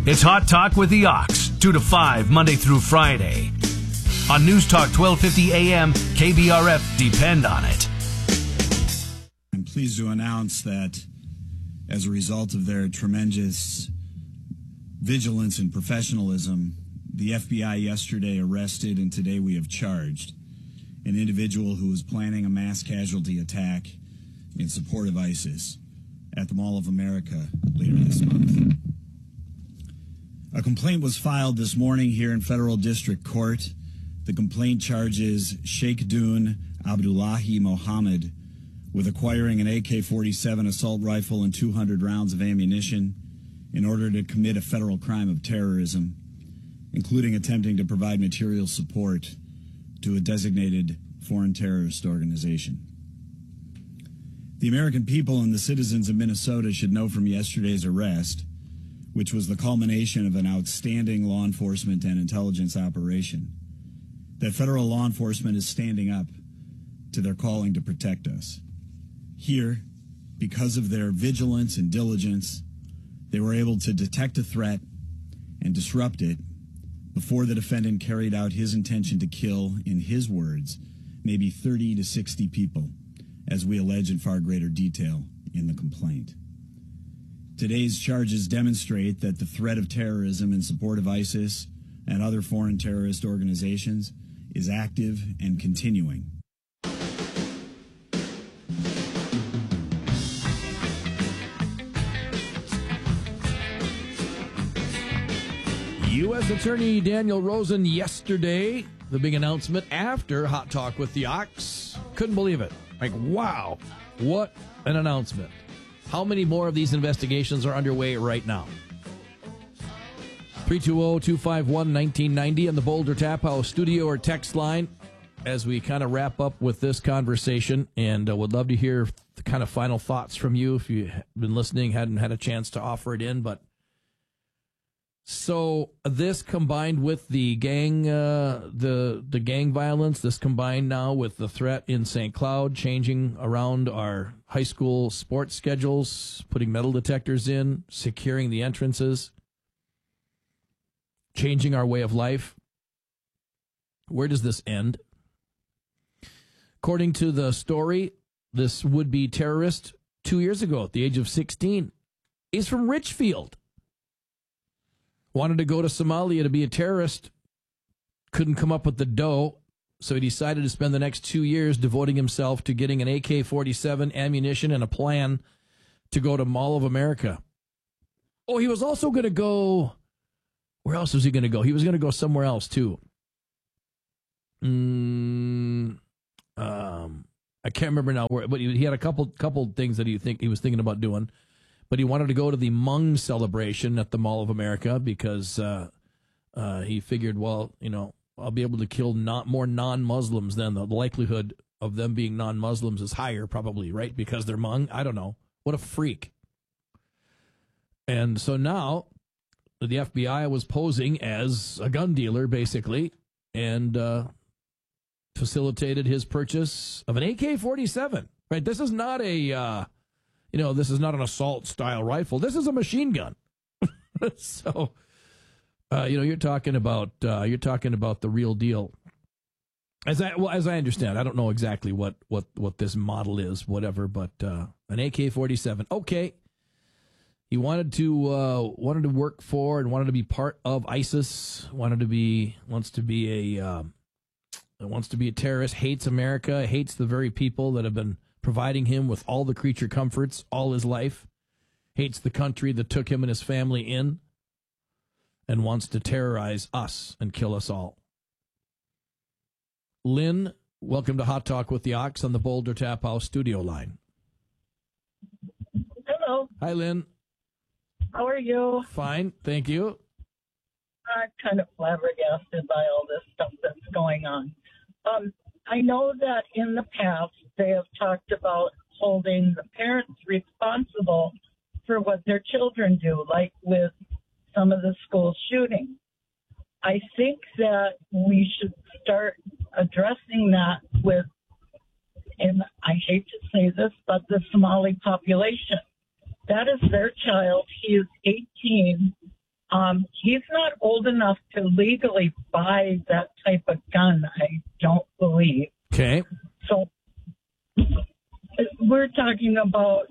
It's Hot Talk with the Ox, 2 to 5, Monday through Friday. On News Talk 1250 AM, KBRF, depend on it. I'm pleased to announce that as a result of their tremendous vigilance and professionalism, the FBI yesterday arrested and today we have charged an individual who was planning a mass casualty attack in support of ISIS at the Mall of America later this month. A complaint was filed this morning here in Federal District Court. The complaint charges Sheikh Dune Abdullahi Mohammed with acquiring an AK-47 assault rifle and 200 rounds of ammunition in order to commit a federal crime of terrorism, including attempting to provide material support to a designated foreign terrorist organization. The American people and the citizens of Minnesota should know from yesterday's arrest, which was the culmination of an outstanding law enforcement and intelligence operation, that federal law enforcement is standing up to their calling to protect us. Here, because of their vigilance and diligence, they were able to detect a threat and disrupt it before the defendant carried out his intention to kill, in his words, maybe 30 to 60 people, as we allege in far greater detail in the complaint. Today's charges demonstrate that the threat of terrorism in support of ISIS and other foreign terrorist organizations is active and continuing. U.S. Attorney Daniel Rosen yesterday, the big announcement after Hot Talk with the Ox. Couldn't believe it. Like, wow, what an announcement. How many more of these investigations are underway right now? 320-251-1990 on the Boulder Tap House studio or text line as we kind of wrap up with this conversation, and would love to hear the kind of final thoughts from you if you've been listening, hadn't had a chance to offer it in, but so this combined with the gang, the gang violence, this combined now with the threat in St. Cloud, changing around our high school sports schedules, putting metal detectors in, securing the entrances, changing our way of life. Where does this end? According to the story, this would-be terrorist 2 years ago at the age of 16 is from Richfield. Wanted to go to Somalia to be a terrorist, couldn't come up with the dough, so he decided to spend the next 2 years devoting himself to getting an AK-47, ammunition, and a plan to go to Mall of America. Oh, he was also going to go... Where else was he going to go? He was going to go somewhere else, too. I can't remember now, but he had a couple things that he was thinking about doing. But he wanted to go to the Hmong celebration at the Mall of America because he figured, well, you know, I'll be able to kill more non-Muslims then. The likelihood of them being non-Muslims is higher, probably, right? Because they're Hmong. I don't know. What a freak. And so now the FBI was posing as a gun dealer, basically, and facilitated his purchase of an AK-47. Right? This is not a... this is not an assault-style rifle. This is a machine gun. So, you're talking about the real deal. As I understand, I don't know exactly what this model is, whatever, but an AK-47. Okay, he wanted to work for and wanted to be part of ISIS. Wants to be a terrorist. Hates America. Hates the very people that have been providing him with all the creature comforts all his life, hates the country that took him and his family in, and wants to terrorize us and kill us all. Lynn, welcome to Hot Talk with the Ox on the Boulder Tap House studio line. Hello. Hi, Lynn. How are you? Fine, thank you. I'm kind of flabbergasted by all this stuff that's going on. I know that in the past they have talked about holding the parents responsible for what their children do, like with some of the school shootings. I think that we should start addressing that with, and I hate to say this, but the Somali population. That is their child. He is 18. He's not old enough to legally buy that type of gun, I don't believe. Okay. So we're talking about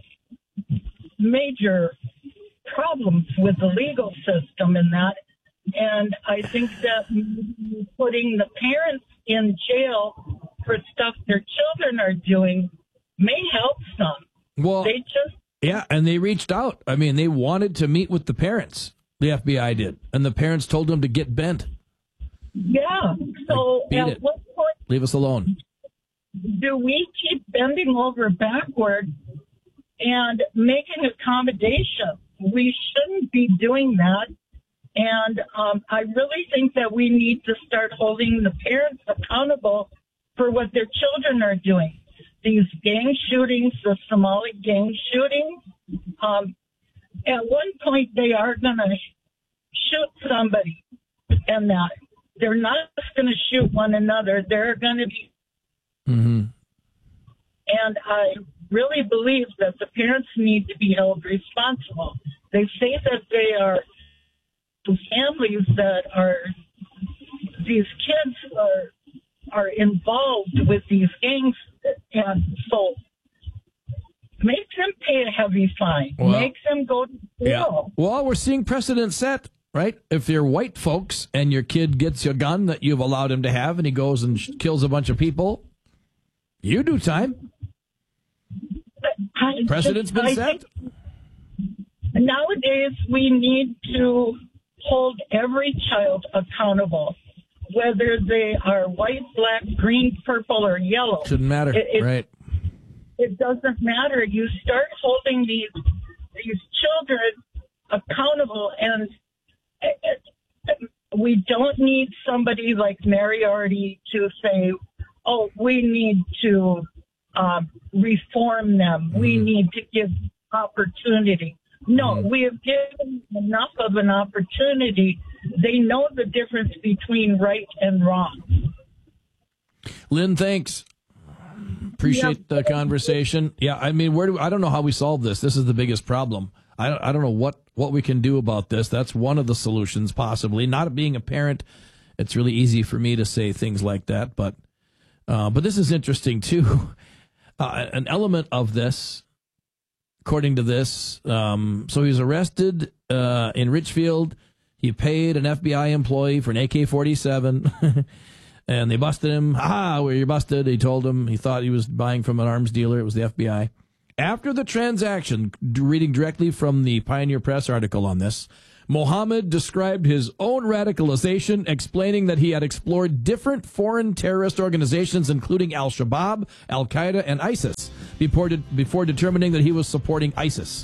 major problems with the legal system in that. And I think that putting the parents in jail for stuff their children are doing may help some. Well, yeah, and they reached out. I mean, they wanted to meet with the parents. The FBI did, and the parents told them to get bent. Yeah. So at what point leave us alone? Do we keep bending over backward and making accommodations? We shouldn't be doing that. And I really think that we need to start holding the parents accountable for what their children are doing. These gang shootings, the Somali gang shootings, at one point they are going to shoot somebody, and that they're not just going to shoot one another. They're going to be. Mm-hmm. And I really believe that the parents need to be held responsible. They say that they are families that are, these kids are involved with these gangs, and so make them pay a heavy fine. Well, make them go to jail. Yeah. Well, we're seeing precedent set, right? If you're white folks and your kid gets a gun that you've allowed him to have and he goes and kills a bunch of people, you do time. Precedent's been set. Nowadays, we need to hold every child accountable, whether they are white, black, green, purple, or yellow. Shouldn't matter, right? It doesn't matter. You start holding these children accountable, and we don't need somebody like Moriarty to say, "Oh, we need to reform them. We need to give opportunity." No, we have given enough of an opportunity. They know the difference between right and wrong. Lynn, thanks. Appreciate the conversation. Yeah, I mean, I don't know how we solve this. This is the biggest problem. I don't know what we can do about this. That's one of the solutions, possibly. Not being a parent, it's really easy for me to say things like that. But this is interesting too. An element of this, according to this, so he was arrested in Richfield. He paid an FBI employee for an AK-47, and they busted him. Well, you're busted. He told him he thought he was buying from an arms dealer. It was the FBI. After the transaction, reading directly from the Pioneer Press article on this, Mohammed described his own radicalization, explaining that he had explored different foreign terrorist organizations, including Al-Shabaab, Al-Qaeda, and ISIS, before determining that he was supporting ISIS.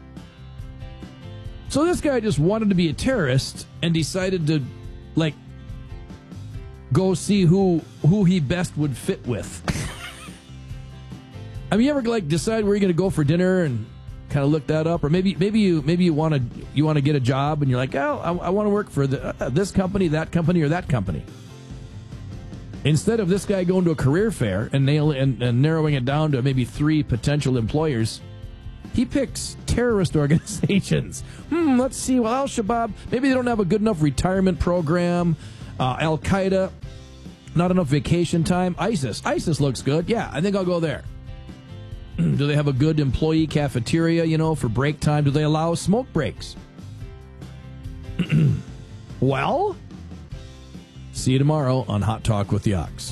So this guy just wanted to be a terrorist and decided to, go see who he best would fit with. I mean, you ever decide where you're going to go for dinner and kind of look that up, or maybe you want to get a job and you're like, I want to work for this company, that company, or that company. Instead of this guy going to a career fair and narrowing it down to maybe 3 potential employers, he picks terrorist organizations. Let's see. Well, Al-Shabaab, maybe they don't have a good enough retirement program. Al-Qaeda, not enough vacation time. ISIS looks good. Yeah, I think I'll go there. Do they have a good employee cafeteria, for break time? Do they allow smoke breaks? Well, see you tomorrow on Hot Talk with the Ox.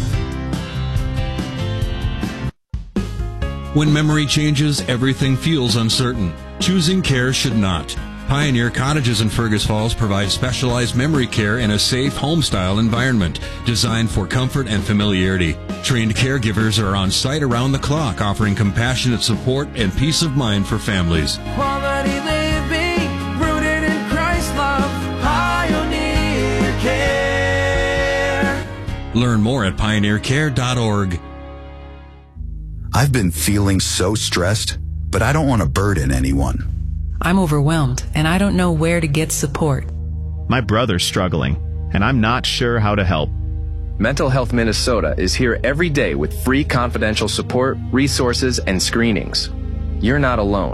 When memory changes, everything feels uncertain. Choosing care should not. Pioneer Cottages in Fergus Falls provide specialized memory care in a safe home-style environment designed for comfort and familiarity. Trained caregivers are on site around the clock, offering compassionate support and peace of mind for families. Quality living, rooted in Christ's love, Pioneer Care. Learn more at pioneercare.org. I've been feeling so stressed, but I don't want to burden anyone. I'm overwhelmed, and I don't know where to get support. My brother's struggling, and I'm not sure how to help. Mental Health Minnesota is here every day with free confidential support, resources, and screenings. You're not alone.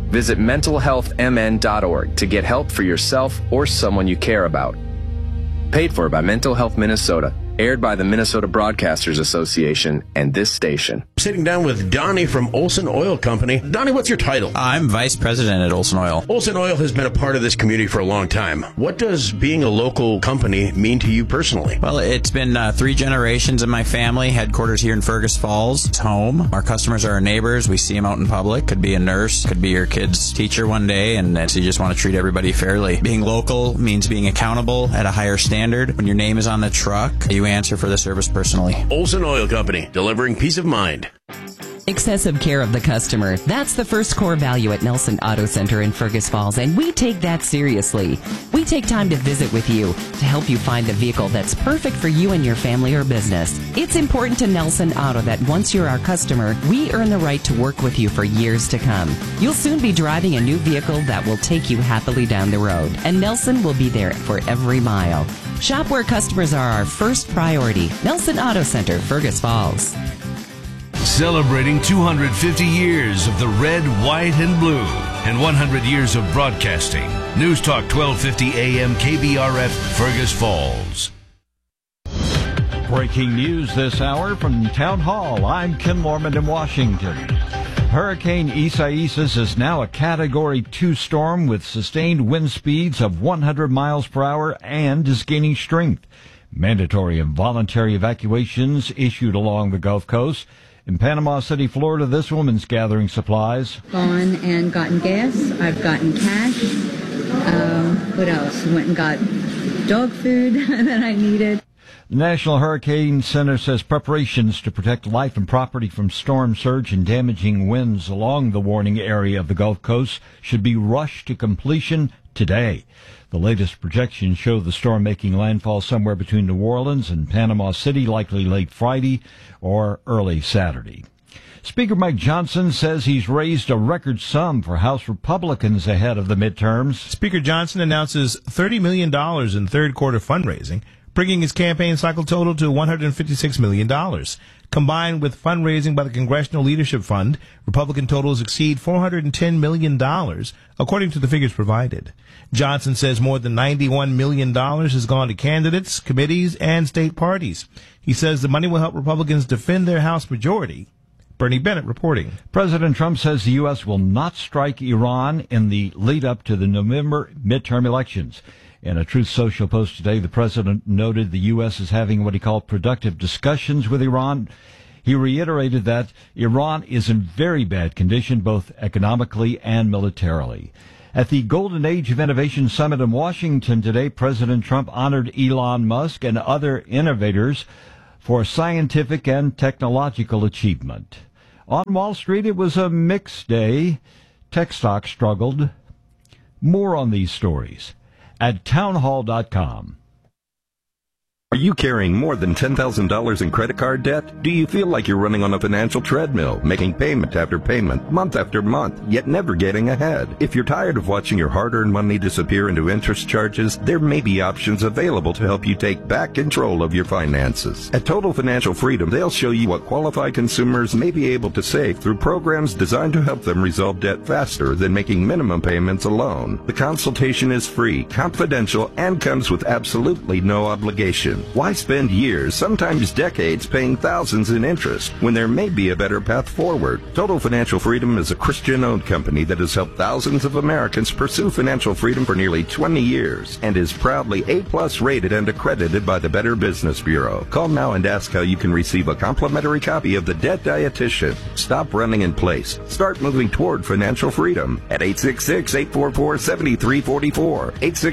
Visit mentalhealthmn.org to get help for yourself or someone you care about. Paid for by Mental Health Minnesota. Aired by the Minnesota Broadcasters Association and this station. Sitting down with Donnie from Olson Oil Company. Donnie, what's your title? I'm Vice President at Olson Oil. Olson Oil has been a part of this community for a long time. What does being a local company mean to you personally? Well, it's been 3 generations in my family. Headquarters here in Fergus Falls. It's home. Our customers are our neighbors. We see them out in public. Could be a nurse. Could be your kid's teacher one day. And so you just want to treat everybody fairly. Being local means being accountable at a higher standard. When your name is on the truck, you answer for the service personally. Olson Oil Company, delivering peace of mind. Excessive care of the customer. That's the first core value at Nelson Auto Center in Fergus Falls, and we take that seriously. We take time to visit with you to help you find the vehicle that's perfect for you and your family or business. It's important to Nelson Auto that once you're our customer, we earn the right to work with you for years to come. You'll soon be driving a new vehicle that will take you happily down the road, and Nelson will be there for every mile. Shop where customers are our first priority. Nelson Auto Center, Fergus Falls. Celebrating 250 years of the red, white, and blue and 100 years of broadcasting. News Talk 1250 AM KBRF, Fergus Falls. Breaking news this hour from Town Hall. I'm Ken Lorman in Washington. Hurricane Isaias is now a Category 2 storm with sustained wind speeds of 100 miles per hour and is gaining strength. Mandatory and voluntary evacuations issued along the Gulf Coast. In Panama City, Florida, this woman's gathering supplies. Gone and gotten gas. I've gotten cash. What else? Went and got dog food that I needed. The National Hurricane Center says preparations to protect life and property from storm surge and damaging winds along the warning area of the Gulf Coast should be rushed to completion today. The latest projections show the storm making landfall somewhere between New Orleans and Panama City, likely late Friday or early Saturday. Speaker Mike Johnson says he's raised a record sum for House Republicans ahead of the midterms. Speaker Johnson announces $30 million in third quarter fundraising, bringing his campaign cycle total to $156 million. Combined with fundraising by the Congressional Leadership Fund, Republican totals exceed $410 million, according to the figures provided. Johnson says more than $91 million has gone to candidates, committees, and state parties. He says the money will help Republicans defend their House majority. Bernie Bennett reporting. President Trump says the U.S. will not strike Iran in the lead-up to the November midterm elections. In a Truth Social post today, the president noted the U.S. is having what he called productive discussions with Iran. He reiterated that Iran is in very bad condition, both economically and militarily. At the Golden Age of Innovation Summit in Washington today, President Trump honored Elon Musk and other innovators for scientific and technological achievement. On Wall Street, it was a mixed day. Tech stocks struggled. More on these stories at townhall.com. Are you carrying more than $10,000 in credit card debt? Do you feel like you're running on a financial treadmill, making payment after payment, month after month, yet never getting ahead? If you're tired of watching your hard-earned money disappear into interest charges, there may be options available to help you take back control of your finances. At Total Financial Freedom, they'll show you what qualified consumers may be able to save through programs designed to help them resolve debt faster than making minimum payments alone. The consultation is free, confidential, and comes with absolutely no obligation. Why spend years, sometimes decades, paying thousands in interest when there may be a better path forward? Total Financial Freedom is a Christian-owned company that has helped thousands of Americans pursue financial freedom for nearly 20 years and is proudly A+ rated and accredited by the Better Business Bureau. Call now and ask how you can receive a complimentary copy of The Debt Dietitian. Stop running in place. Start moving toward financial freedom at 866-844-7344.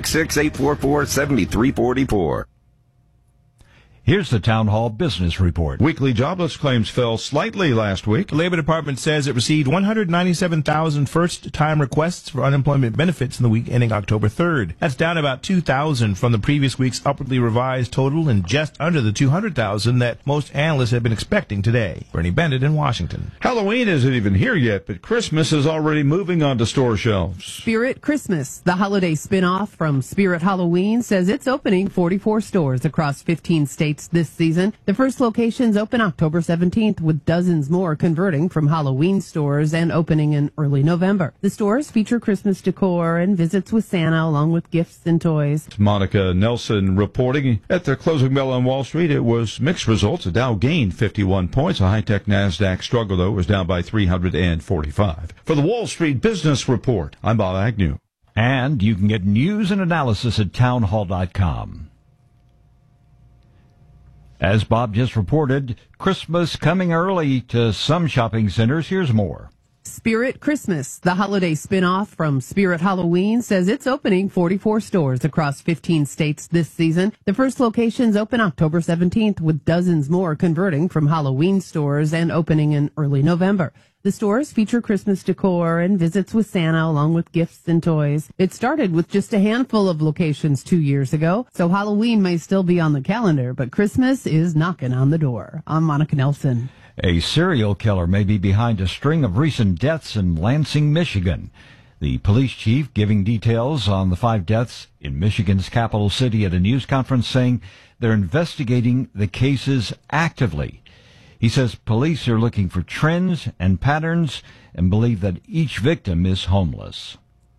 866-844-7344. Here's the Town Hall Business Report. Weekly jobless claims fell slightly last week. The Labor Department says it received 197,000 first-time requests for unemployment benefits in the week ending October 3rd. That's down about 2,000 from the previous week's upwardly revised total and just under the 200,000 that most analysts had been expecting today. Bernie Bennett in Washington. Halloween isn't even here yet, but Christmas is already moving onto store shelves. Spirit Christmas, the holiday spin-off from Spirit Halloween, says it's opening 44 stores across 15 states states this season. The first locations open October 17th, with dozens more converting from Halloween stores and opening in early November. The stores feature Christmas decor and visits with Santa, along with gifts and toys. Monica Nelson reporting. At the closing bell on Wall Street, it was mixed results. The Dow gained 51 points. A high-tech NASDAQ struggle, though, was down by 345. For the Wall Street Business Report, I'm Bob Agnew. And you can get news and analysis at townhall.com. As Bob just reported, Christmas coming early to some shopping centers. Here's more. Spirit Christmas, the holiday spin-off from Spirit Halloween, says it's opening 44 stores across 15 states this season. The first locations open October 17th, with dozens more converting from Halloween stores and opening in early November. The stores feature Christmas decor and visits with Santa, along with gifts and toys. It started with just a handful of locations 2 years ago, so Halloween may still be on the calendar, but Christmas is knocking on the door. I'm Monica Nelson. A serial killer may be behind a string of recent deaths in Lansing, Michigan. The police chief giving details on the 5 deaths in Michigan's capital city at a news conference, saying they're investigating the cases actively. He says police are looking for trends and patterns and believe that each victim is homeless.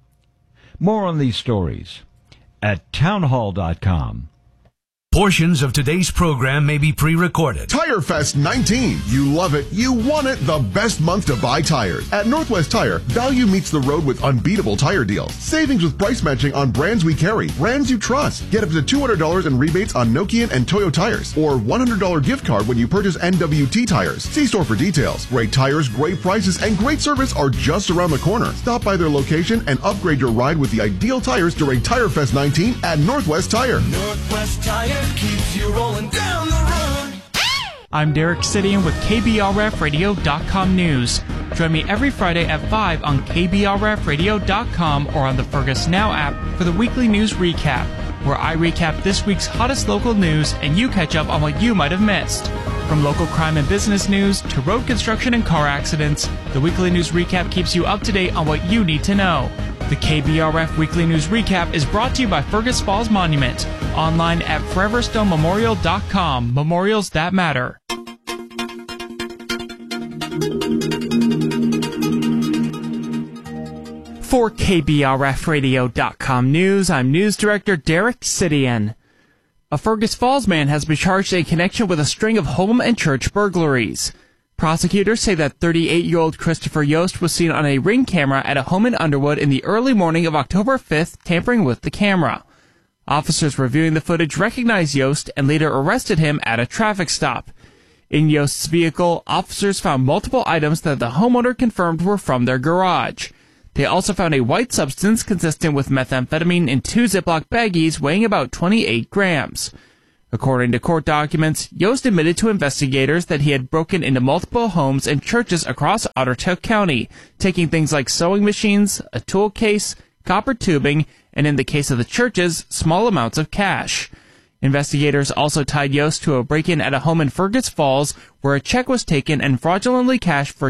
More on these stories at townhall.com. Portions of today's program may be pre-recorded. Tire Fest 19. You love it. You want it. The best month to buy tires. At Northwest Tire, value meets the road with unbeatable tire deals. Savings with price matching on brands we carry, brands you trust. Get up to $200 in rebates on Nokian and Toyo tires, or $100 gift card when you purchase NWT tires. See store for details. Great tires, great prices, and great service are just around the corner. Stop by their location and upgrade your ride with the ideal tires during Tire Fest 19 at Northwest Tire. Northwest Tire keeps you rolling down the road. I'm Derek Sidian with KBRFradio.com News. Join me every Friday at 5 on KBRFradio.com or on the Fergus Now app for the weekly news recap, where I recap this week's hottest local news and you catch up on what you might have missed. From local crime and business news to road construction and car accidents, the weekly news recap keeps you up to date on what you need to know. The KBRF Weekly News Recap is brought to you by Fergus Falls Monument, online at foreverstonememorial.com. Memorials that matter. For KBRFradio.com News, I'm News Director Derek Sidian. A Fergus Falls man has been charged in connection with a string of home and church burglaries. Prosecutors say that 38-year-old Christopher Yost was seen on a Ring camera at a home in Underwood in the early morning of October 5th, tampering with the camera. Officers reviewing the footage recognized Yost and later arrested him at a traffic stop. In Yost's vehicle, officers found multiple items that the homeowner confirmed were from their garage. They also found a white substance consistent with methamphetamine in 2 Ziploc baggies weighing about 28 grams. According to court documents, Yost admitted to investigators that he had broken into multiple homes and churches across Ottertail County, taking things like sewing machines, a tool case, copper tubing, and in the case of the churches, small amounts of cash. Investigators also tied Yost to a break-in at a home in Fergus Falls where a check was taken and fraudulently cashed for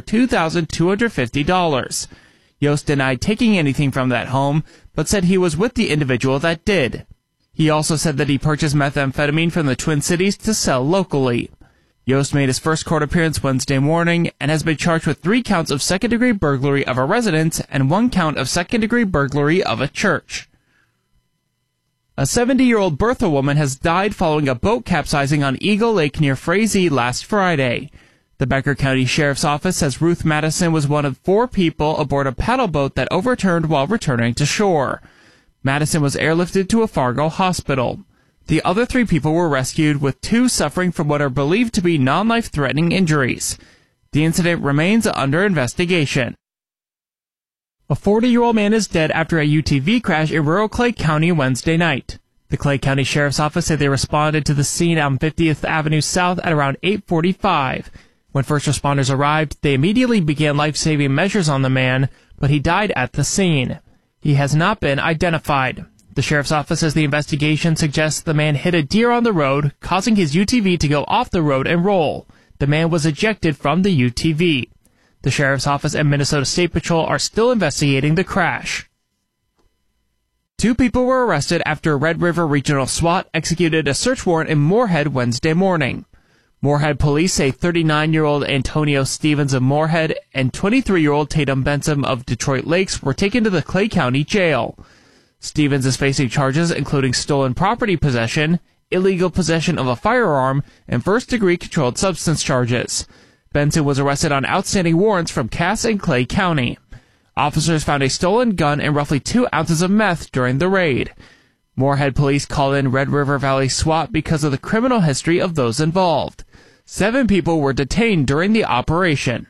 $2,250. Yost denied taking anything from that home, but said he was with the individual that did. He also said that he purchased methamphetamine from the Twin Cities to sell locally. Yost made his first court appearance Wednesday morning and has been charged with 3 counts of second-degree burglary of a residence and 1 count of second-degree burglary of a church. A 70-year-old Bertha woman has died following a boat capsizing on Eagle Lake near Frazee last Friday. The Becker County Sheriff's Office says Ruth Madison was one of 4 people aboard a paddle boat that overturned while returning to shore. Madison was airlifted to a Fargo hospital. The other 3 people were rescued, with 2 suffering from what are believed to be non-life-threatening injuries. The incident remains under investigation. A 40-year-old man is dead after a UTV crash in rural Clay County Wednesday night. The Clay County Sheriff's Office said they responded to the scene on 50th Avenue South at around 8:45. When first responders arrived, they immediately began life-saving measures on the man, but he died at the scene. He has not been identified. The sheriff's office says the investigation suggests the man hit a deer on the road, causing his UTV to go off the road and roll. The man was ejected from the UTV. The sheriff's office and Minnesota State Patrol are still investigating the crash. 2 people were arrested after Red River Regional SWAT executed a search warrant in Moorhead Wednesday morning. Moorhead police say 39-year-old Antonio Stevens of Moorhead and 23-year-old Tatum Benson of Detroit Lakes were taken to the Clay County Jail. Stevens is facing charges including stolen property possession, illegal possession of a firearm, and first-degree controlled substance charges. Benson was arrested on outstanding warrants from Cass and Clay County. Officers found a stolen gun and roughly 2 ounces of meth during the raid. Moorhead police called in Red River Valley SWAT because of the criminal history of those involved. 7 people were detained during the operation.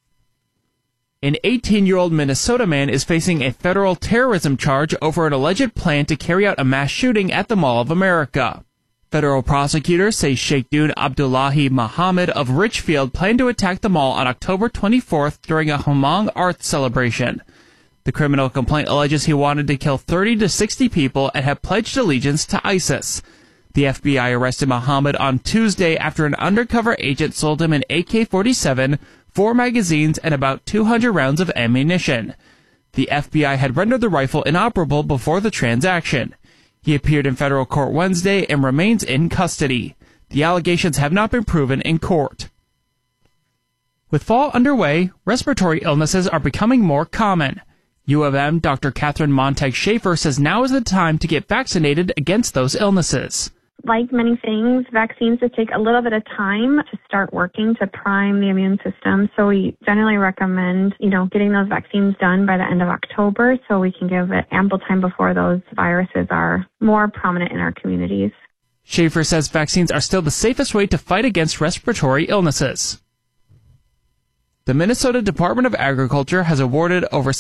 An 18-year-old Minnesota man is facing a federal terrorism charge over an alleged plan to carry out a mass shooting at the Mall of America. Federal prosecutors say Sheikhdun Abdullahi Muhammad of Richfield planned to attack the mall on October 24th during a Hmong art celebration. The criminal complaint alleges he wanted to kill 30 to 60 people and had pledged allegiance to ISIS. The FBI arrested Muhammad on Tuesday after an undercover agent sold him an AK-47, 4 magazines, and about 200 rounds of ammunition. The FBI had rendered the rifle inoperable before the transaction. He appeared in federal court Wednesday and remains in custody. The allegations have not been proven in court. With fall underway, respiratory illnesses are becoming more common. U of M Dr. Catherine Montag-Schaefer says now is the time to get vaccinated against those illnesses. Like many things, vaccines just take a little bit of time to start working to prime the immune system. So we generally recommend, getting those vaccines done by the end of October so we can give it ample time before those viruses are more prominent in our communities. Schaefer says vaccines are still the safest way to fight against respiratory illnesses. The Minnesota Department of Agriculture has awarded over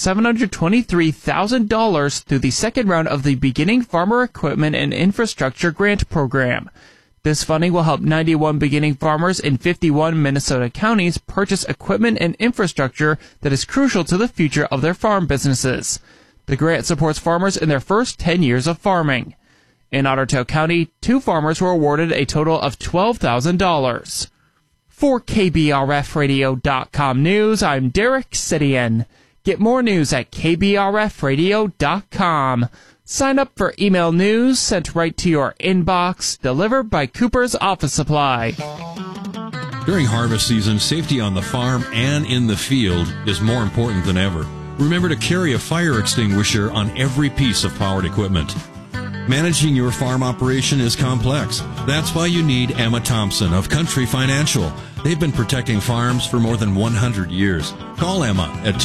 $723,000 through the second round of the Beginning Farmer Equipment and Infrastructure Grant Program. This funding will help 91 beginning farmers in 51 Minnesota counties purchase equipment and infrastructure that is crucial to the future of their farm businesses. The grant supports farmers in their first 10 years of farming. In Otter Tail County, 2 farmers were awarded a total of $12,000. For KBRFradio.com News, I'm Derek Sidian. Get more news at KBRFradio.com. Sign up for email news sent right to your inbox, delivered by Cooper's Office Supply. During harvest season, safety on the farm and in the field is more important than ever. Remember to carry a fire extinguisher on every piece of powered equipment. Managing your farm operation is complex. That's why you need Emma Thompson of Country Financial. They've been protecting farms for more than 100 years. Call Emma at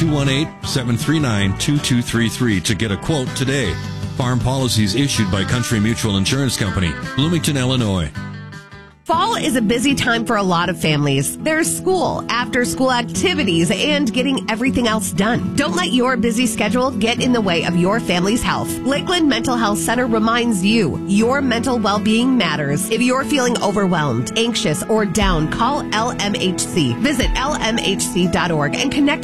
218-739-2233 to get a quote today. Farm policies issued by Country Mutual Insurance Company, Bloomington, Illinois. Fall is a busy time for a lot of families. There's school, after-school activities, and getting everything else done. Don't let your busy schedule get in the way of your family's health. Lakeland Mental Health Center reminds you, your mental well-being matters. If you're feeling overwhelmed, anxious, or down, call LMHC. Visit lmhc.org and connect